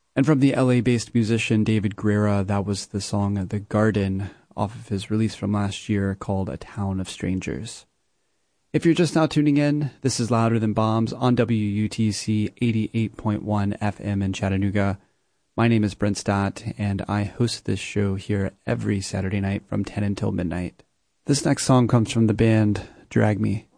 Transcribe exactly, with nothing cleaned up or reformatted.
And from the L A-based musician David Guerra, that was the song The Garden off of his release from last year called A Town of Strangers. If you're just now tuning in, this is Louder Than Bombs on W U T C eighty-eight point one F M in Chattanooga. My name is Brent Stott, and I host this show here every Saturday night from ten until midnight. This next song comes from the band Drag Me.